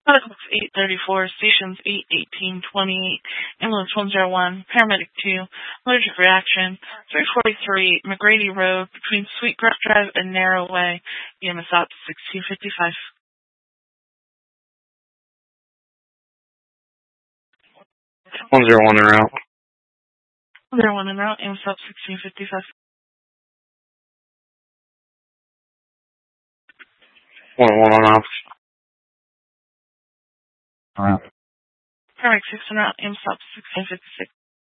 Medical 834, stations 818, 28, ambulance 101, paramedic 2, allergic reaction, 343 McGrady Road between Sweetgrass Drive and Narrow Way, EMS out 1655. 101 en route. 101 en route, EMS out 1655. 101 on off. Paramedic 6 en route, EMS out 1656.